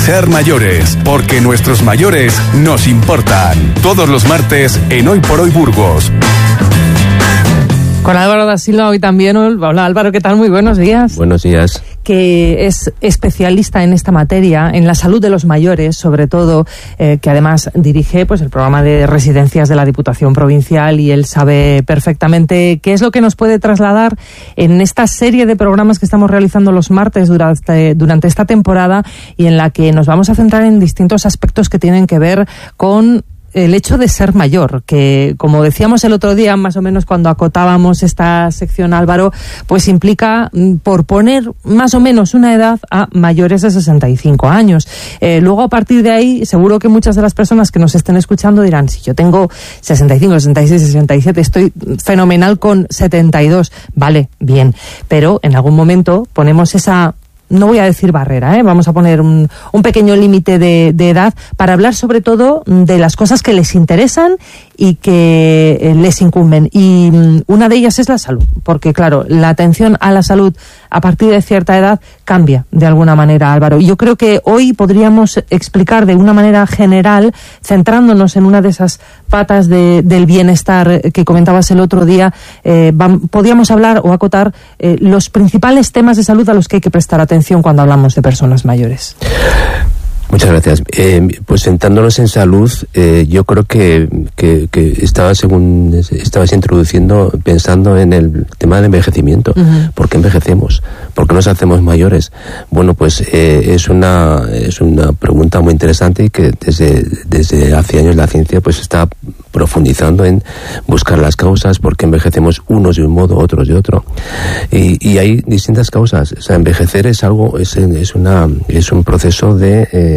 Ser mayores, porque nuestros mayores nos importan. Todos los martes en Hoy por Hoy Burgos. Con Álvaro da Silva hoy también. Hola Álvaro, ¿qué tal? Muy buenos días. Buenos días. Que es especialista en esta materia, en la salud de los mayores, sobre todo, que además dirige pues el programa de residencias de la Diputación Provincial, y él sabe perfectamente qué es lo que nos puede trasladar en esta serie de programas que estamos realizando los martes durante esta temporada, y en la que nos vamos a centrar en distintos aspectos que tienen que ver con el hecho de ser mayor, que como decíamos el otro día, más o menos cuando acotábamos esta sección, Álvaro, pues implica, por poner más o menos una edad, a mayores de 65 años. Luego, a partir de ahí, seguro que muchas de las personas que nos estén escuchando dirán, si yo tengo 65, 66, 67, estoy fenomenal con 72. Vale, bien, pero en algún momento ponemos esa... No voy a decir barrera, vamos a poner un pequeño límite de edad para hablar sobre todo de las cosas que les interesan y que les incumben. Y una de ellas es la salud, porque claro, la atención a la salud a partir de cierta edad cambia de alguna manera, Álvaro. Y yo creo que hoy podríamos explicar de una manera general, centrándonos en una de esas patas del bienestar que comentabas el otro día, podríamos hablar o acotar los principales temas de salud a los que hay que prestar atención cuando hablamos de personas mayores. Muchas gracias. Pues sentándonos en salud, yo creo que según estabas introduciendo, pensando en el tema del envejecimiento. Uh-huh. ¿Por qué envejecemos? ¿Por qué nos hacemos mayores? Bueno, pues es una pregunta muy interesante, y que desde hace años la ciencia pues está profundizando en buscar las causas, por qué envejecemos unos de un modo, otros de otro. Y hay distintas causas. O sea, envejecer es algo, es un proceso de